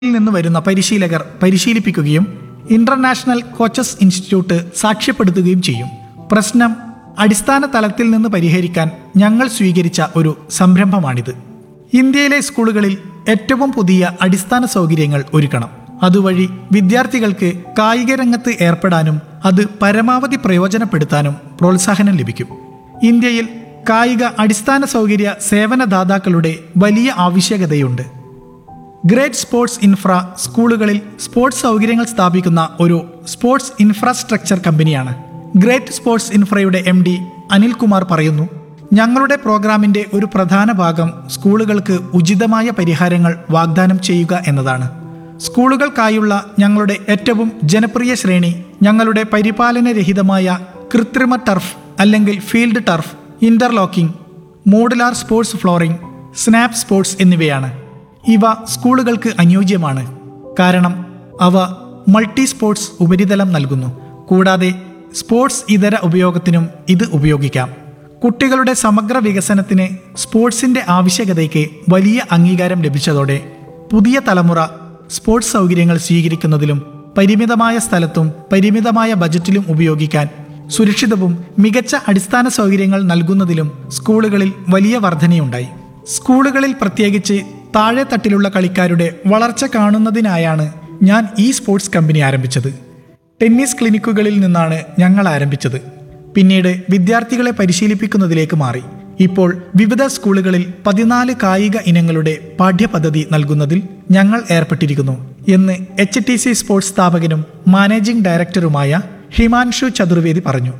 നിന്ന് വരുന്ന പരിശീലകർ പരിശീലിപ്പിക്കുകയും ഇന്റർനാഷണൽ കോച്ചസ് ഇൻസ്റ്റിറ്റ്യൂട്ട് സാക്ഷ്യപ്പെടുത്തുകയും ചെയ്യും. പ്രശ്നം അടിസ്ഥാന തലത്തിൽ നിന്ന് പരിഹരിക്കാൻ ഞങ്ങൾ സ്വീകരിച്ച ഒരു സംരംഭമാണിത്. ഇന്ത്യയിലെ സ്കൂളുകളിൽ ഏറ്റവും പുതിയ അടിസ്ഥാന സൗകര്യങ്ങൾ ഒരുക്കണം. അതുവഴി വിദ്യാർത്ഥികൾക്ക് കായിക രംഗത്ത് ഏർപ്പെടാനും അത് പരമാവധി പ്രയോജനപ്പെടുത്താനും പ്രോത്സാഹനം ലഭിക്കും. ഇന്ത്യയിൽ കായിക അടിസ്ഥാന സൗകര്യ സേവനദാതാക്കളുടെ വലിയ ആവശ്യകതയുണ്ട്. ഗ്രേറ്റ് സ്പോർട്സ് ഇൻഫ്ര സ്കൂളുകളിൽ സ്പോർട്സ് സൗകര്യങ്ങൾ സ്ഥാപിക്കുന്ന ഒരു സ്പോർട്സ് ഇൻഫ്രാസ്ട്രക്ചർ കമ്പനിയാണ്. ഗ്രേറ്റ് സ്പോർട്സ് ഇൻഫ്രയുടെ MD അനിൽകുമാർ പറയുന്നു, ഞങ്ങളുടെ പ്രോഗ്രാമിന്റെ ഒരു പ്രധാന ഭാഗം സ്കൂളുകൾക്ക് ഉചിതമായ പരിഹാരങ്ങൾ വാഗ്ദാനം ചെയ്യുക എന്നതാണ്. സ്കൂളുകൾക്കായുള്ള ഞങ്ങളുടെ ഏറ്റവും ജനപ്രിയ ശ്രേണി ഞങ്ങളുടെ പരിപാലനരഹിതമായ കൃത്രിമ ടർഫ് അല്ലെങ്കിൽ field turf, interlocking, modular sports flooring, snap sports എന്നിവയാണ്. ഇവ സ്കൂളുകൾക്ക് അനുയോജ്യമാണ്, കാരണം അവ മൾട്ടി സ്പോർട്സ് ഉപരിതലം നൽകുന്നു. കൂടാതെ സ്പോർട്സ് ഇതര ഉപയോഗത്തിനും ഇത് ഉപയോഗിക്കാം. കുട്ടികളുടെ സമഗ്ര വികസനത്തിന് സ്പോർട്സിന്റെ ആവശ്യകതയ്ക്ക് വലിയ അംഗീകാരം ലഭിച്ചതോടെ പുതിയ തലമുറ സ്പോർട്സ് സൗകര്യങ്ങൾ സ്വീകരിക്കുന്നതിലും പരിമിതമായ സ്ഥലത്തും പരിമിതമായ ബജറ്റിലും ഉപയോഗിക്കാൻ സുരക്ഷിതവും മികച്ച അടിസ്ഥാന സൗകര്യങ്ങൾ നൽകുന്നതിലും സ്കൂളുകളിൽ വലിയ വർധനയുണ്ടായി. സ്കൂളുകളിൽ പ്രത്യേകിച്ച് താഴെ തട്ടിലുള്ള കളിക്കാരുടെ വളർച്ച കാണുന്നതിനായാണ് ഞാൻ ഈ സ്പോർട്സ് കമ്പനി ആരംഭിച്ചത്. ടെന്നീസ് ക്ലിനിക്കുകളിൽ നിന്നാണ് ഞങ്ങൾ ആരംഭിച്ചത്. പിന്നീട് വിദ്യാർത്ഥികളെ പരിശീലിപ്പിക്കുന്നതിലേക്ക് മാറി. ഇപ്പോൾ വിവിധ സ്കൂളുകളിൽ 14 കായിക ഇനങ്ങളുടെ പാഠ്യപദ്ധതി നൽകുന്നതിൽ ഞങ്ങൾ ഏർപ്പെട്ടിരിക്കുന്നു എന്ന് HTC സ്പോർട്സ് സ്ഥാപകനും മാനേജിംഗ് ഡയറക്ടറുമായ ഹിമാൻഷു ചതുർവേദി പറഞ്ഞു.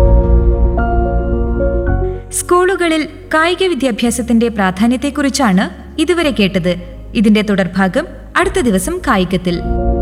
സ്കൂളുകളിൽ കായിക വിദ്യാഭ്യാസത്തിന്റെ പ്രാധാന്യത്തെക്കുറിച്ചാണ് ഇതുവരെ കേട്ടത്. ഇതിന്റെ തുടർഭാഗം അടുത്ത ദിവസം കായികത്തിൽ.